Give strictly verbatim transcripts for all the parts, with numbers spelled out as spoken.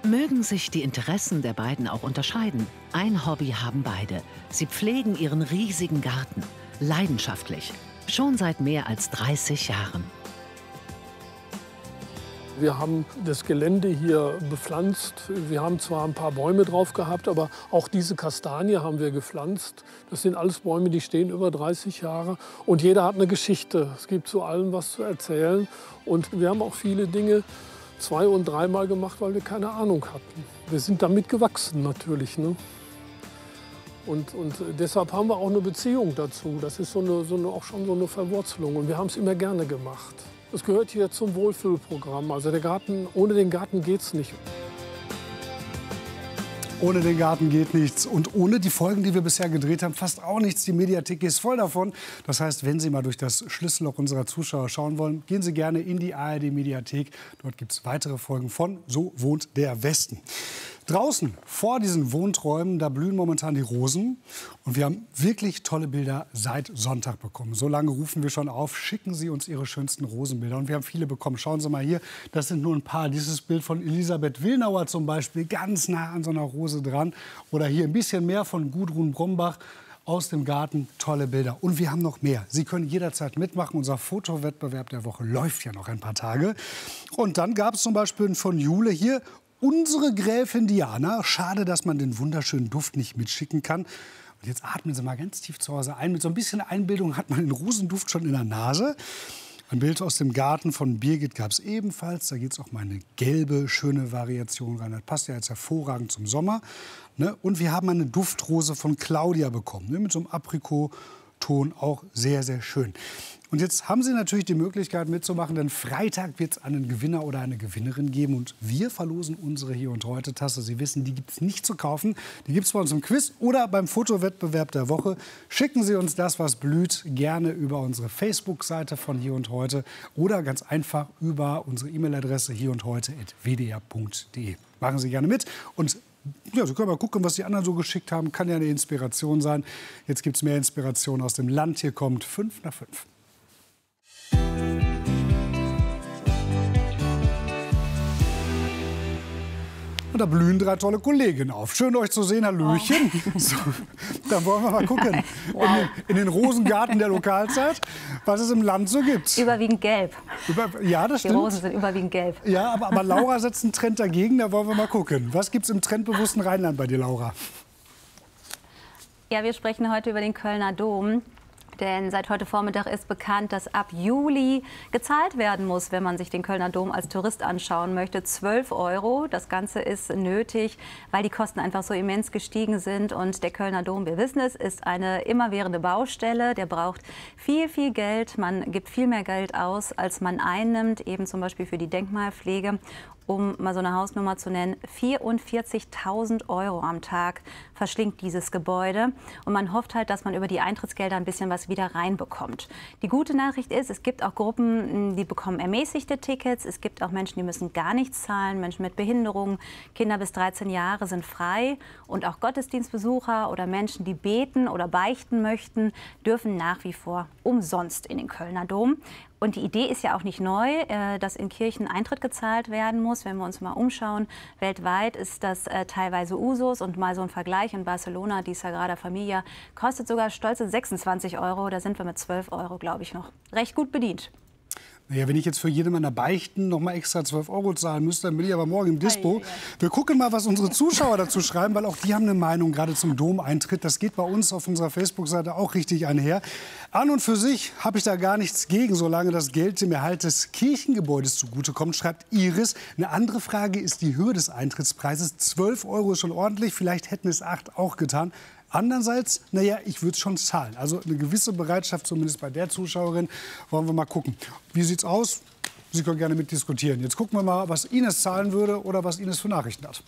Mögen sich die Interessen der beiden auch unterscheiden, ein Hobby haben beide. Sie pflegen ihren riesigen Garten. Leidenschaftlich. Schon seit mehr als dreißig Jahren. Wir haben das Gelände hier bepflanzt. Wir haben zwar ein paar Bäume drauf gehabt, aber auch diese Kastanie haben wir gepflanzt. Das sind alles Bäume, die stehen über dreißig Jahre. Und jeder hat eine Geschichte. Es gibt zu allem was zu erzählen. Und wir haben auch viele Dinge zwei- und dreimal gemacht, weil wir keine Ahnung hatten. Wir sind damit gewachsen natürlich, ne? Und, und deshalb haben wir auch eine Beziehung dazu. Das ist so eine, so eine, auch schon so eine Verwurzelung. Und wir haben es immer gerne gemacht. Das gehört hier zum Wohlfühlprogramm. Also der Garten, ohne den Garten geht's nicht. Ohne den Garten geht nichts. Und ohne die Folgen, die wir bisher gedreht haben, fast auch nichts. Die Mediathek ist voll davon. Das heißt, wenn Sie mal durch das Schlüsselloch unserer Zuschauer schauen wollen, gehen Sie gerne in die A R D-Mediathek. Dort gibt es weitere Folgen von So wohnt der Westen. Draußen, vor diesen Wohnträumen, da blühen momentan die Rosen. Und wir haben wirklich tolle Bilder seit Sonntag bekommen. So lange rufen wir schon auf, schicken Sie uns Ihre schönsten Rosenbilder. Und wir haben viele bekommen. Schauen Sie mal hier, das sind nur ein paar. Dieses Bild von Elisabeth Willnauer zum Beispiel, ganz nah an so einer Rose dran. Oder hier ein bisschen mehr von Gudrun Brombach. Aus dem Garten, tolle Bilder. Und wir haben noch mehr. Sie können jederzeit mitmachen. Unser Fotowettbewerb der Woche läuft ja noch ein paar Tage. Und dann gab es zum Beispiel von Jule hier unsere Gräfin Diana. Schade, dass man den wunderschönen Duft nicht mitschicken kann. Und jetzt atmen Sie mal ganz tief zu Hause ein. Mit so ein bisschen Einbildung hat man den Rosenduft schon in der Nase. Ein Bild aus dem Garten von Birgit gab es ebenfalls. Da geht es auch mal eine gelbe, schöne Variation rein. Das passt ja jetzt hervorragend zum Sommer. Ne? Und wir haben eine Duftrose von Claudia bekommen, ne? Mit so einem Aprikot-Ton, auch sehr, sehr schön. Und jetzt haben Sie natürlich die Möglichkeit mitzumachen, denn Freitag wird es einen Gewinner oder eine Gewinnerin geben. Und wir verlosen unsere Hier und Heute Tasse. Sie wissen, die gibt es nicht zu kaufen. Die gibt es bei uns im Quiz oder beim Fotowettbewerb der Woche. Schicken Sie uns das, was blüht, gerne über unsere Facebook-Seite von Hier und Heute oder ganz einfach über unsere E-Mail-Adresse hier und heute at w d r punkt d e. Machen Sie gerne mit. Und ja, Sie können mal gucken, was die anderen so geschickt haben. Kann ja eine Inspiration sein. Jetzt gibt es mehr Inspiration aus dem Land. Hier kommt fünf nach fünf. Und da blühen drei tolle Kolleginnen auf. Schön, euch zu sehen. Hallöchen. Oh. So, dann wollen wir mal gucken. Wow. In, den, in den Rosengarten der Lokalzeit, was es im Land so gibt. Überwiegend gelb. Über, ja, das Die stimmt. Die Rosen sind überwiegend gelb. Ja, aber, aber Laura setzt einen Trend dagegen. Da wollen wir mal gucken. Was gibt es im trendbewussten Rheinland bei dir, Laura? Ja, wir sprechen heute über den Kölner Dom. Denn seit heute Vormittag ist bekannt, dass ab Juli gezahlt werden muss, wenn man sich den Kölner Dom als Tourist anschauen möchte. zwölf Euro. Das Ganze ist nötig, weil die Kosten einfach so immens gestiegen sind. Und der Kölner Dom, wir wissen es, ist eine immerwährende Baustelle. Der braucht viel, viel Geld. Man gibt viel mehr Geld aus, als man einnimmt, eben zum Beispiel für die Denkmalpflege. Um mal so eine Hausnummer zu nennen, vierundvierzigtausend Euro am Tag verschlingt dieses Gebäude. Und man hofft halt, dass man über die Eintrittsgelder ein bisschen was wieder reinbekommt. Die gute Nachricht ist, es gibt auch Gruppen, die bekommen ermäßigte Tickets. Es gibt auch Menschen, die müssen gar nichts zahlen. Menschen mit Behinderung, Kinder bis dreizehn Jahre sind frei. Und auch Gottesdienstbesucher oder Menschen, die beten oder beichten möchten, dürfen nach wie vor umsonst in den Kölner Dom. Und die Idee ist ja auch nicht neu, dass in Kirchen Eintritt gezahlt werden muss. Wenn wir uns mal umschauen, weltweit ist das teilweise Usus. Und mal so ein Vergleich in Barcelona, die Sagrada Familia, kostet sogar stolze sechsundzwanzig Euro. Da sind wir mit zwölf Euro, glaube ich, noch recht gut bedient. Naja, wenn ich jetzt für jede meiner Beichten noch mal extra zwölf Euro zahlen müsste, dann bin ich aber morgen im Dispo. Wir gucken mal, was unsere Zuschauer dazu schreiben, weil auch die haben eine Meinung, gerade zum Dom-Eintritt. Das geht bei uns auf unserer Facebook-Seite auch richtig einher. An und für sich habe ich da gar nichts gegen, solange das Geld dem Erhalt des Kirchengebäudes zugutekommt, schreibt Iris. Eine andere Frage ist die Höhe des Eintrittspreises. zwölf Euro ist schon ordentlich, vielleicht hätten es acht auch getan. Andererseits, naja, ich würde es schon zahlen. Also eine gewisse Bereitschaft, zumindest bei der Zuschauerin, wollen wir mal gucken. Wie sieht's aus? Sie können gerne mitdiskutieren. Jetzt gucken wir mal, was Ines zahlen würde oder was Ines für Nachrichten hat.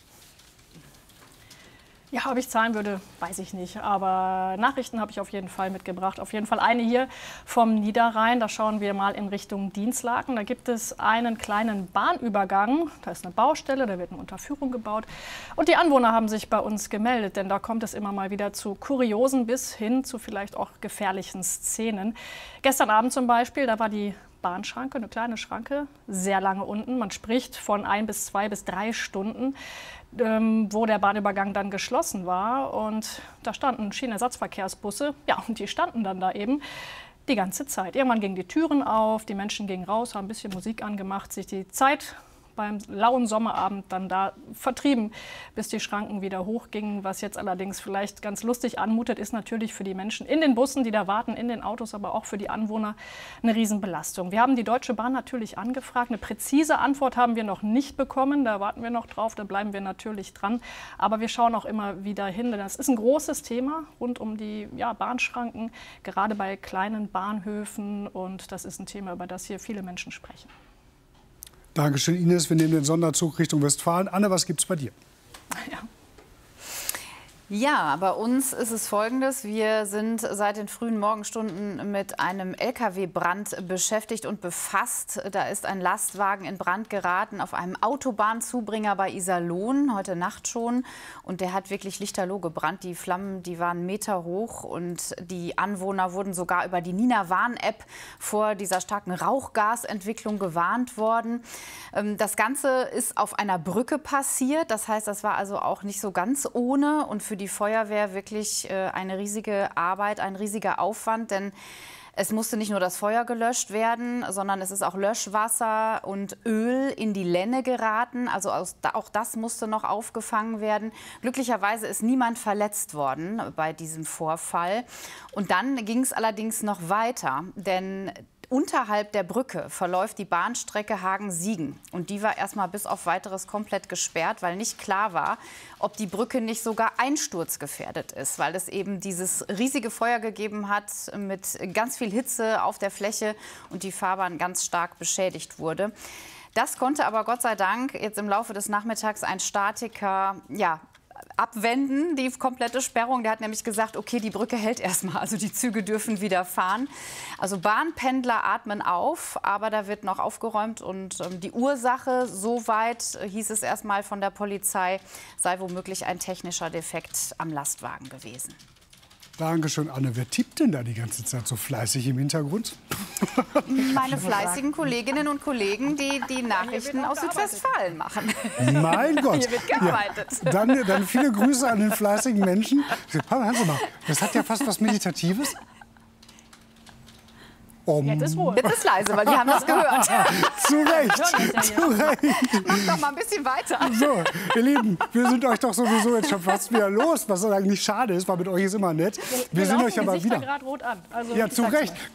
Ja, ob ich zahlen würde, weiß ich nicht. Aber Nachrichten habe ich auf jeden Fall mitgebracht. Auf jeden Fall eine hier vom Niederrhein. Da schauen wir mal in Richtung Dinslaken. Da gibt es einen kleinen Bahnübergang. Da ist eine Baustelle, da wird eine Unterführung gebaut. Und die Anwohner haben sich bei uns gemeldet, denn da kommt es immer mal wieder zu Kuriosen bis hin zu vielleicht auch gefährlichen Szenen. Gestern Abend zum Beispiel, da war die Bahnschranke, eine kleine Schranke, sehr lange unten. Man spricht von ein bis zwei bis drei Stunden, ähm, wo der Bahnübergang dann geschlossen war. Und da standen Schienenersatzverkehrsbusse, ja, und die standen dann da eben die ganze Zeit. Irgendwann gingen die Türen auf, die Menschen gingen raus, haben ein bisschen Musik angemacht, sich die Zeit beim lauen Sommerabend dann da vertrieben, bis die Schranken wieder hochgingen. Was jetzt allerdings vielleicht ganz lustig anmutet, ist natürlich für die Menschen in den Bussen, die da warten, in den Autos, aber auch für die Anwohner eine Riesenbelastung. Wir haben die Deutsche Bahn natürlich angefragt. Eine präzise Antwort haben wir noch nicht bekommen. Da warten wir noch drauf, da bleiben wir natürlich dran. Aber wir schauen auch immer wieder hin, denn das ist ein großes Thema rund um die ja, Bahnschranken, gerade bei kleinen Bahnhöfen. Und das ist ein Thema, über das hier viele Menschen sprechen. Dankeschön, Ines. Wir nehmen den Sonderzug Richtung Westfalen. Anne, was gibt es bei dir? Ja. Ja, bei uns ist es Folgendes. Wir sind seit den frühen Morgenstunden mit einem L K W-Brand beschäftigt und befasst. Da ist ein Lastwagen in Brand geraten auf einem Autobahnzubringer bei Iserlohn, heute Nacht schon. Und der hat wirklich lichterloh gebrannt. Die Flammen, die waren Meter hoch und die Anwohner wurden sogar über die Nina Warn-App vor dieser starken Rauchgasentwicklung gewarnt worden. Das Ganze ist auf einer Brücke passiert. Das heißt, das war also auch nicht so ganz ohne und für die Feuerwehr wirklich eine riesige Arbeit, ein riesiger Aufwand, denn es musste nicht nur das Feuer gelöscht werden, sondern es ist auch Löschwasser und Öl in die Lenne geraten. Also auch das musste noch aufgefangen werden. Glücklicherweise ist niemand verletzt worden bei diesem Vorfall. Und dann ging es allerdings noch weiter, denn unterhalb der Brücke verläuft die Bahnstrecke Hagen-Siegen. Und die war erstmal bis auf Weiteres komplett gesperrt, weil nicht klar war, ob die Brücke nicht sogar einsturzgefährdet ist. Weil es eben dieses riesige Feuer gegeben hat mit ganz viel Hitze auf der Fläche und die Fahrbahn ganz stark beschädigt wurde. Das konnte aber Gott sei Dank jetzt im Laufe des Nachmittags ein Statiker ja, abwenden, die komplette Sperrung. Der hat nämlich gesagt, okay, die Brücke hält erstmal, also die Züge dürfen wieder fahren. Also Bahnpendler atmen auf, aber da wird noch aufgeräumt und ähm, die Ursache, soweit äh, hieß es erstmal von der Polizei, sei womöglich ein technischer Defekt am Lastwagen gewesen. Dankeschön, Anne. Wer tippt denn da die ganze Zeit so fleißig im Hintergrund? Meine fleißigen Kolleginnen und Kollegen, die die Nachrichten aus Südwestfalen machen. Mein Gott. Hier wird gearbeitet. Ja, dann, dann viele Grüße an den fleißigen Menschen. Hören Sie mal, das hat ja fast was Meditatives. Um. Jetzt ist Ruhe. Jetzt ist leise, weil die haben das gehört. Zu Recht, zu Recht. Mach doch mal ein bisschen weiter. So, ihr Lieben, wir sind euch doch sowieso jetzt schon fast wieder los, was eigentlich schade ist, weil mit euch ist immer nett. Wir, wir sind euch aber die Gesichter wieder. gerade rot an. Also, Ja, zu Recht. Mal.